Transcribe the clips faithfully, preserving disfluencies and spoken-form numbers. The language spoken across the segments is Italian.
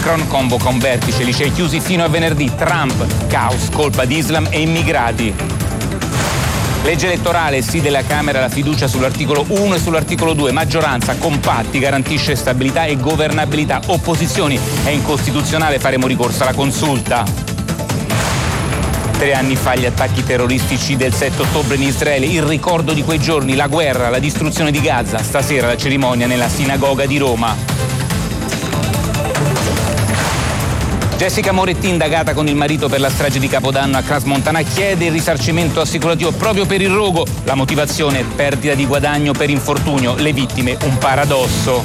Macron convoca un vertice, licei chiusi fino a venerdì. Trump, caos, colpa di Islam e immigrati. Legge elettorale, sì della Camera, la fiducia sull'articolo uno e sull'articolo due. Maggioranza, compatti, garantisce stabilità e governabilità. Opposizioni, è incostituzionale, faremo ricorso alla consulta. Tre anni fa gli attacchi terroristici del sette ottobre in Israele, il ricordo di quei giorni, la guerra, la distruzione di Gaza. Stasera la cerimonia nella sinagoga di Roma. Jessica Moretti, indagata con il marito per la strage di Capodanno a Crans Montana, chiede il risarcimento assicurativo proprio per il rogo. La motivazione, perdita di guadagno per infortunio, le vittime un paradosso.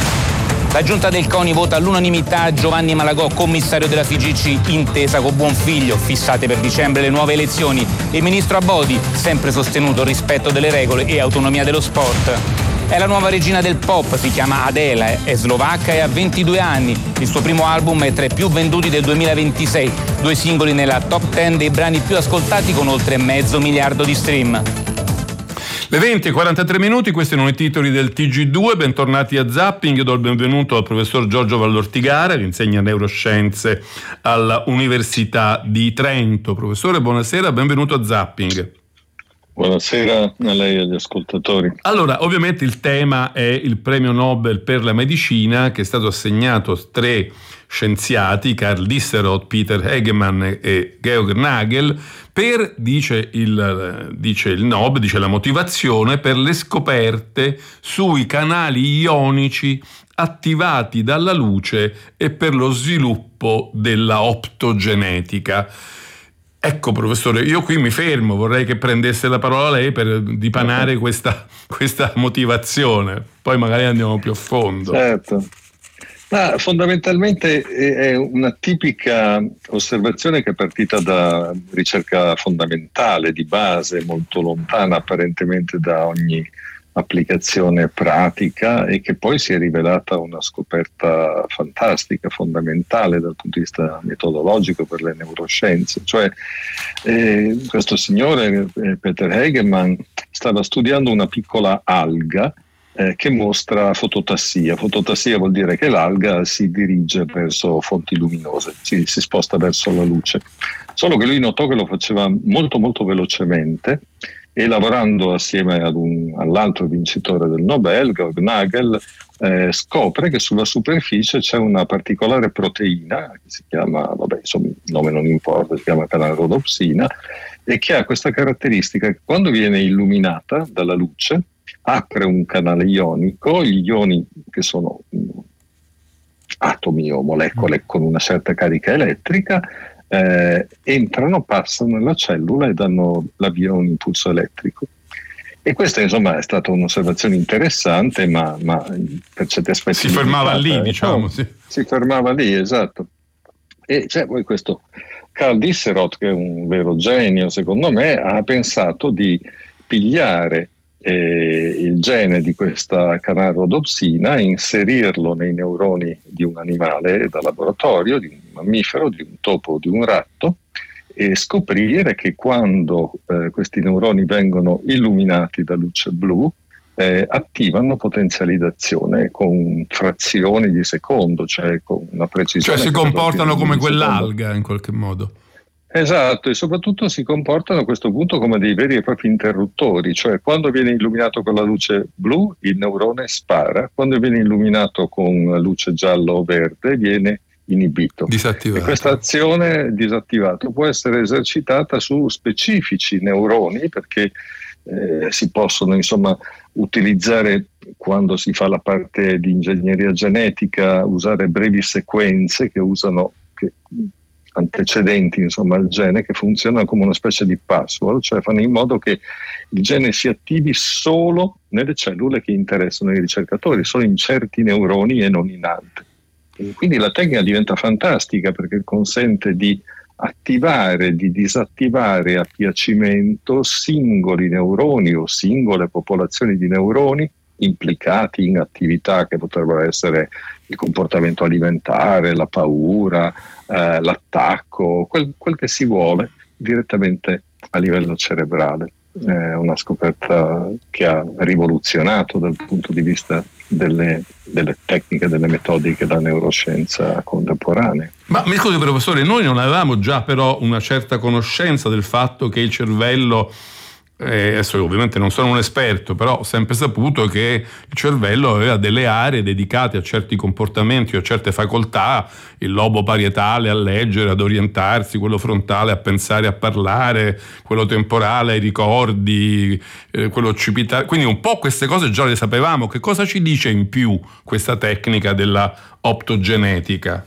La giunta del CONI vota all'unanimità Giovanni Malagò, commissario della F I G C, intesa con Buonfiglio, fissate per dicembre le nuove elezioni. Il ministro Abodi, sempre sostenuto rispetto delle regole e autonomia dello sport. È la nuova regina del pop, si chiama Adele, è slovacca e ha ventidue anni. Il suo primo album è tra i più venduti del duemilaventisei, due singoli nella top dieci dei brani più ascoltati con oltre mezzo miliardo di stream. Le venti e quarantatré minuti, questi erano i titoli del T G due, bentornati a Zapping. Io do il benvenuto al professor Giorgio Vallortigara, che insegna neuroscienze all'Università di Trento. Professore, buonasera, benvenuto a Zapping. Buonasera a lei e agli ascoltatori. Allora, ovviamente il tema è il premio Nobel per la medicina, che è stato assegnato a tre scienziati, Karl Disseroth, Peter Hegemann e Georg Nagel, per, dice il, dice il Nobel, dice la motivazione, per le scoperte sui canali ionici attivati dalla luce e per lo sviluppo della optogenetica. Ecco, professore, io qui mi fermo, vorrei che prendesse la parola lei per dipanare questa, questa motivazione, poi magari andiamo più a fondo. Certo. Ma fondamentalmente è una tipica osservazione che è partita da ricerca fondamentale, di base, molto lontana apparentemente da ogni applicazione pratica, e che poi si è rivelata una scoperta fantastica, fondamentale dal punto di vista metodologico per le neuroscienze. Cioè eh, questo signore, eh, Peter Hegemann, stava studiando una piccola alga eh, che mostra fototassia. Fototassia vuol dire che l'alga si dirige verso fonti luminose, si, si sposta verso la luce. Solo che lui notò che lo faceva molto molto velocemente, e lavorando assieme ad un, all'altro vincitore del Nobel, Georg Nagel, eh, scopre che sulla superficie c'è una particolare proteina che si chiama, vabbè, insomma, il nome non importa, si chiama canalrodopsina, e che ha questa caratteristica che quando viene illuminata dalla luce apre un canale ionico. Gli ioni, che sono um, atomi o molecole con una certa carica elettrica, Eh, entrano, passano nella cellula e danno l'avvio a un impulso elettrico. E questa, insomma, è stata un'osservazione interessante, ma, ma per certi aspetti si fermava lì, diciamo. Sì. Si fermava lì, esatto. E c'è poi questo Karl Disseroth, che è un vero genio, secondo me, ha pensato di pigliare eh, il gene di questa canalrodopsina e inserirlo nei neuroni di un animale da laboratorio, di un mammifero, di un topo, di un ratto, e scoprire che quando eh, questi neuroni vengono illuminati da luce blu eh, attivano potenzializzazione con frazioni di secondo, cioè con una precisione. Cioè si comportano come quell'alga in qualche modo. Esatto, e soprattutto si comportano a questo punto come dei veri e propri interruttori, cioè quando viene illuminato con la luce blu il neurone spara, quando viene illuminato con la luce giallo o verde viene inibito. Disattivato. E questa azione disattivata può essere esercitata su specifici neuroni, perché eh, si possono, insomma, utilizzare, quando si fa la parte di ingegneria genetica, usare brevi sequenze che usano che, antecedenti, insomma, al gene, che funzionano come una specie di password, cioè fanno in modo che il gene si attivi solo nelle cellule che interessano i ricercatori, solo in certi neuroni e non in altri. E quindi la tecnica diventa fantastica perché consente di attivare, di disattivare a piacimento singoli neuroni o singole popolazioni di neuroni implicati in attività che potrebbero essere il comportamento alimentare, la paura, eh, l'attacco, quel, quel che si vuole, direttamente a livello cerebrale. È una scoperta che ha rivoluzionato dal punto di vista delle, delle tecniche, delle metodiche da neuroscienza contemporanea. Ma mi scusi professore, noi non avevamo già però una certa conoscenza del fatto che il cervello, eh, adesso io ovviamente non sono un esperto, però ho sempre saputo che il cervello aveva delle aree dedicate a certi comportamenti o a certe facoltà, il lobo parietale a leggere, ad orientarsi, quello frontale a pensare, a parlare, quello temporale ai ricordi, eh, quello occipitale. Quindi un po' queste cose già le sapevamo. Che cosa ci dice in più questa tecnica della optogenetica?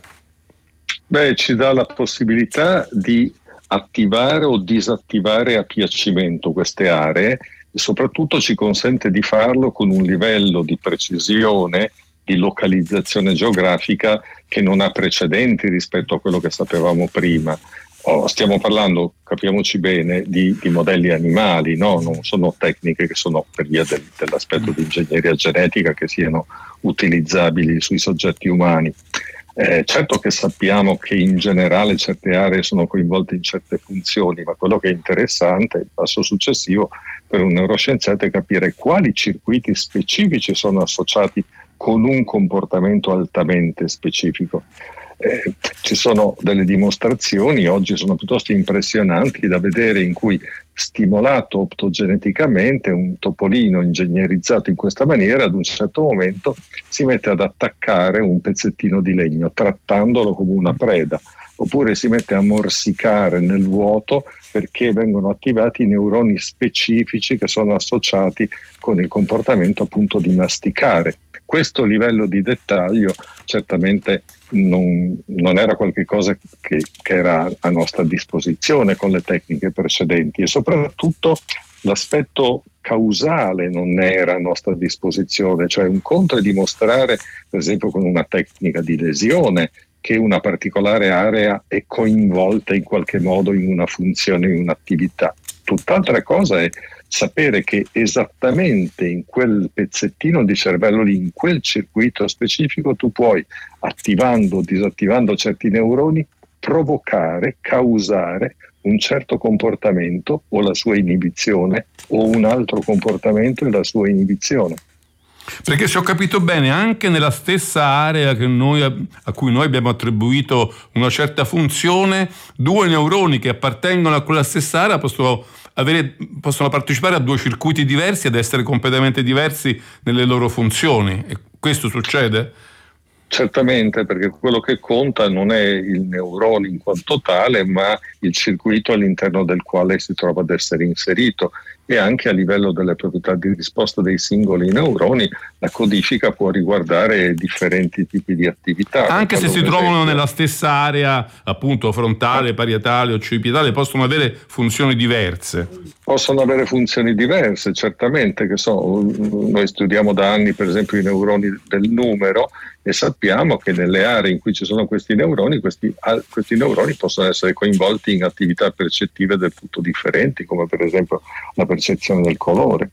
Beh, ci dà la possibilità di attivare o disattivare a piacimento queste aree e soprattutto ci consente di farlo con un livello di precisione, di localizzazione geografica che non ha precedenti rispetto a quello che sapevamo prima. Oh, stiamo parlando, capiamoci bene, di, di modelli animali, no? Non sono tecniche che sono, per via del, dell'aspetto di ingegneria genetica, che siano utilizzabili sui soggetti umani. Eh, certo che sappiamo che in generale certe aree sono coinvolte in certe funzioni, ma quello che è interessante, il passo successivo per un neuroscienziato, è capire quali circuiti specifici sono associati con un comportamento altamente specifico. Eh, ci sono delle dimostrazioni, oggi sono piuttosto impressionanti, da vedere, in cui stimolato optogeneticamente un topolino ingegnerizzato in questa maniera ad un certo momento si mette ad attaccare un pezzettino di legno trattandolo come una preda, oppure si mette a morsicare nel vuoto perché vengono attivati i neuroni specifici che sono associati con il comportamento appunto di masticare. Questo livello di dettaglio certamente non, non era qualcosa che, che era a nostra disposizione con le tecniche precedenti, e soprattutto l'aspetto causale non era a nostra disposizione. Cioè, un conto è dimostrare, per esempio con una tecnica di lesione, che una particolare area è coinvolta in qualche modo in una funzione, in un'attività. Tutt'altra cosa è sapere che esattamente in quel pezzettino di cervello lì, in quel circuito specifico, tu puoi, attivando o disattivando certi neuroni, provocare, causare un certo comportamento o la sua inibizione, o un altro comportamento e la sua inibizione. Perché, se ho capito bene, anche nella stessa area che noi, a cui noi abbiamo attribuito una certa funzione, due neuroni che appartengono a quella stessa area possono avere, possono partecipare a due circuiti diversi ed essere completamente diversi nelle loro funzioni. E questo succede? Certamente, perché quello che conta non è il neurone in quanto tale, ma il circuito all'interno del quale si trova ad essere inserito, e anche a livello delle proprietà di risposta dei singoli neuroni la codifica può riguardare differenti tipi di attività. Anche se si trovano nella stessa area, appunto frontale, parietale, occipitale, possono avere funzioni diverse. Possono avere funzioni diverse, certamente, che so, noi studiamo da anni per esempio i neuroni del numero e sappiamo che nelle aree in cui ci sono questi neuroni, questi, questi neuroni possono essere coinvolti in attività percettive del tutto differenti, come per esempio la percezione del colore.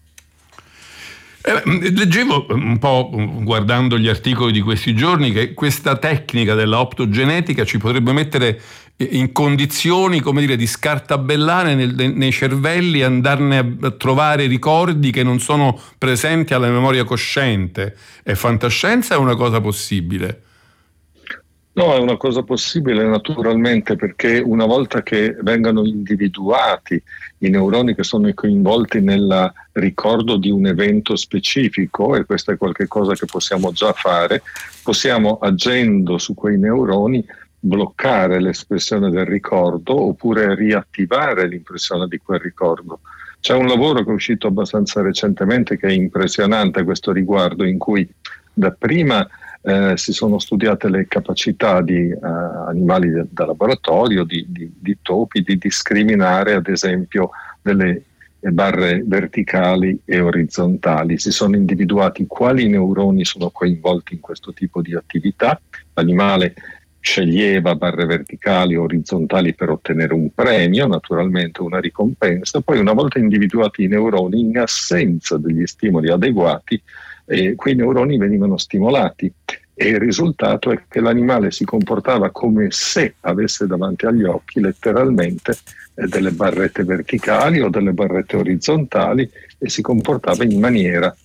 Eh, leggevo un po', guardando gli articoli di questi giorni, che questa tecnica della optogenetica ci potrebbe mettere in condizioni, come dire, di scartabellare nel, nei cervelli e andarne a trovare ricordi che non sono presenti alla memoria cosciente. È fantascienza o è una cosa possibile? No, è una cosa possibile naturalmente, perché una volta che vengano individuati i neuroni che sono coinvolti nel ricordo di un evento specifico, e questo è qualcosa che possiamo già fare, possiamo, agendo su quei neuroni, bloccare l'espressione del ricordo oppure riattivare l'impressione di quel ricordo. C'è un lavoro che è uscito abbastanza recentemente che è impressionante a questo riguardo, in cui dapprima Eh, si sono studiate le capacità di eh, animali de- da laboratorio, di, di, di topi, di discriminare ad esempio delle barre verticali e orizzontali. Si sono individuati quali neuroni sono coinvolti in questo tipo di attività. L'animale sceglieva barre verticali o orizzontali per ottenere un premio, naturalmente una ricompensa. Poi, una volta individuati i neuroni, in assenza degli stimoli adeguati, e quei neuroni venivano stimolati, e il risultato è che l'animale si comportava come se avesse davanti agli occhi letteralmente eh, delle barrette verticali o delle barrette orizzontali, e si comportava in maniera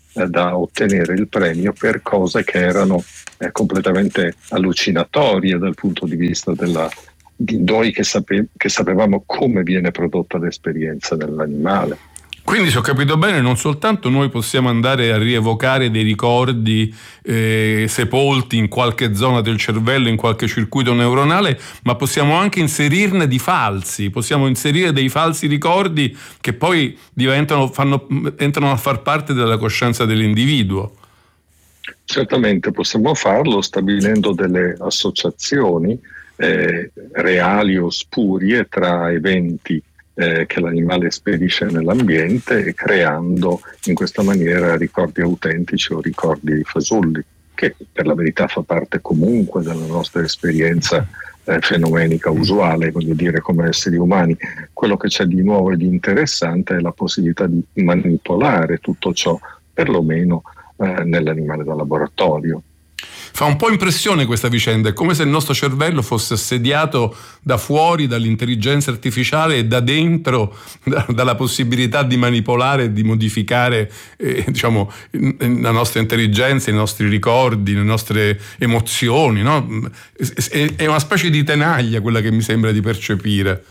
eh, da ottenere il premio per cose che erano eh, completamente allucinatorie dal punto di vista della, di noi che, sape, che sapevamo come viene prodotta l'esperienza dell'animale. Quindi, se ho capito bene, non soltanto noi possiamo andare a rievocare dei ricordi eh, sepolti in qualche zona del cervello, in qualche circuito neuronale, ma possiamo anche inserirne di falsi, possiamo inserire dei falsi ricordi che poi diventano, fanno, entrano a far parte della coscienza dell'individuo. Certamente possiamo farlo stabilendo delle associazioni eh, reali o spurie tra eventi Eh, che l'animale spedisce nell'ambiente e creando in questa maniera ricordi autentici o ricordi fasulli, che per la verità fa parte comunque della nostra esperienza eh, fenomenica usuale, voglio dire, come esseri umani. Quello che c'è di nuovo e di interessante è la possibilità di manipolare tutto ciò, perlomeno eh, nell'animale da laboratorio. Fa un po' impressione questa vicenda, è come se il nostro cervello fosse assediato da fuori dall'intelligenza artificiale e da dentro da, dalla possibilità di manipolare e di modificare eh, diciamo, la nostra intelligenza, i nostri ricordi, le nostre emozioni, no? È, è una specie di tenaglia quella che mi sembra di percepire.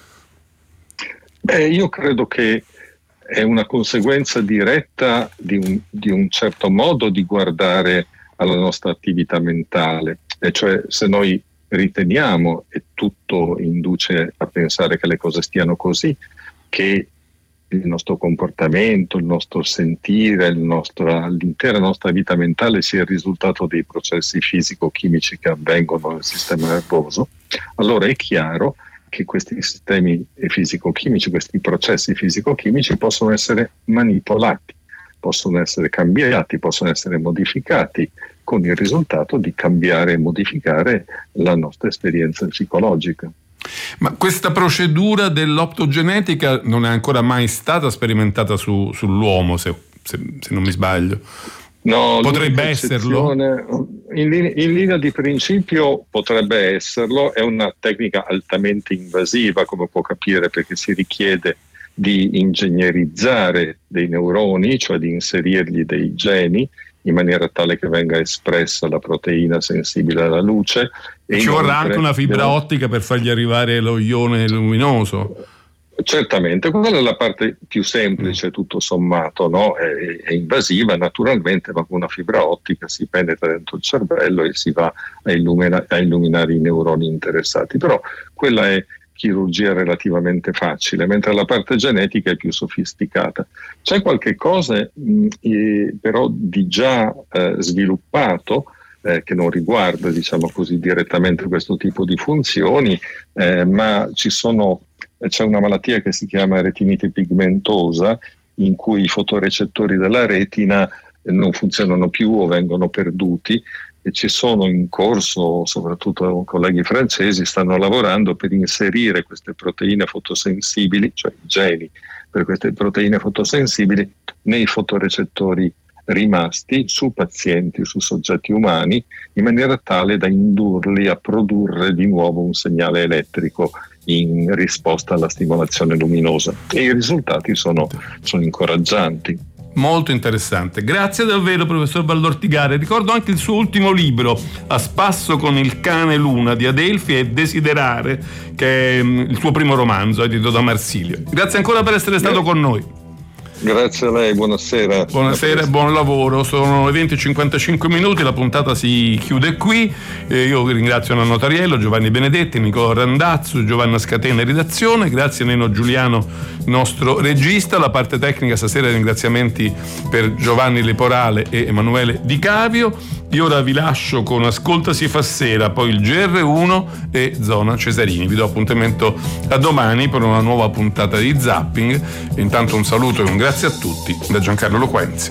Beh, io credo che è una conseguenza diretta di un, di un certo modo di guardare alla nostra attività mentale, e cioè se noi riteniamo, e tutto induce a pensare che le cose stiano così, che il nostro comportamento, il nostro sentire, il nostro, l'intera nostra vita mentale sia il risultato dei processi fisico-chimici che avvengono nel sistema nervoso, allora è chiaro che questi sistemi fisico-chimici, questi processi fisico-chimici possono essere manipolati, possono essere cambiati, possono essere modificati, con il risultato di cambiare e modificare la nostra esperienza psicologica. Ma questa procedura dell'optogenetica non è ancora mai stata sperimentata su, sull'uomo, se, se, se non mi sbaglio. No, potrebbe esserlo? In, in linea di principio potrebbe esserlo, è una tecnica altamente invasiva, come può capire, perché si richiede di ingegnerizzare dei neuroni, cioè di inserirgli dei geni in maniera tale che venga espressa la proteina sensibile alla luce. E ci vorrà anche una fibra devo... ottica per fargli arrivare lo ione luminoso. Certamente, quella è la parte più semplice, tutto sommato, no? È, è invasiva naturalmente, ma con una fibra ottica si penetra dentro il cervello e si va a, illumina, a illuminare i neuroni interessati. Però quella è chirurgia relativamente facile, mentre la parte genetica è più sofisticata. C'è qualche cosa mh, eh, però di già eh, sviluppato eh, che non riguarda, diciamo così, direttamente questo tipo di funzioni, eh, ma ci sono, c'è una malattia che si chiama retinite pigmentosa, in cui i fotorecettori della retina non funzionano più o vengono perduti, e ci sono in corso, soprattutto colleghi francesi, stanno lavorando per inserire queste proteine fotosensibili, cioè i geni per queste proteine fotosensibili, nei fotorecettori rimasti su pazienti, su soggetti umani, in maniera tale da indurli a produrre di nuovo un segnale elettrico in risposta alla stimolazione luminosa. E i risultati sono, sono incoraggianti. Molto interessante. Grazie davvero, professor Vallortigare. Ricordo anche il suo ultimo libro, A spasso con il cane Luna, di Adelphi e Desiderare, che è il suo primo romanzo, edito da Marsilio. Grazie ancora per essere stato con noi. Grazie a lei, buonasera. Buonasera e buon lavoro. Sono le venti e cinquantacinque minuti, la puntata si chiude qui. Eh, io ringrazio Nanno Tariello, Giovanni Benedetti, Nicola Randazzo, Giovanna Scatena in redazione. Grazie a Nino Giuliano, nostro regista. La parte tecnica stasera, ringraziamenti per Giovanni Leporale e Emanuele Di Cavio. Io ora vi lascio con Ascolta si fa sera, poi il G R uno e Zona Cesarini. Vi do appuntamento a domani per una nuova puntata di Zapping. Intanto un saluto e un grazie a tutti da Giancarlo Loquenzi.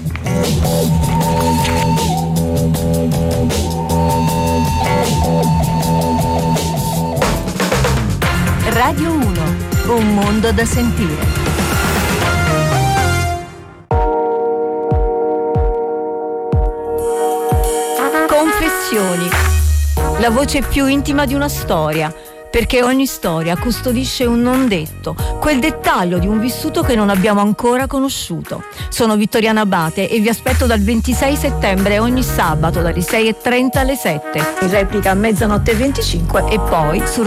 Radio uno, un mondo da sentire. Confessioni. La voce più intima di una storia, perché ogni storia custodisce un non detto, quel dettaglio di un vissuto che non abbiamo ancora conosciuto. Sono Vittoriana Abate e vi aspetto dal ventisei settembre ogni sabato dalle sei e trenta alle sette, in replica a mezzanotte e venticinque e poi su